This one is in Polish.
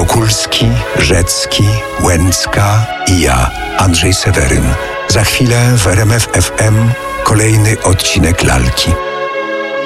Wokulski, Rzecki, Łęcka i ja, Andrzej Seweryn. Za chwilę w RMF FM kolejny odcinek Lalki.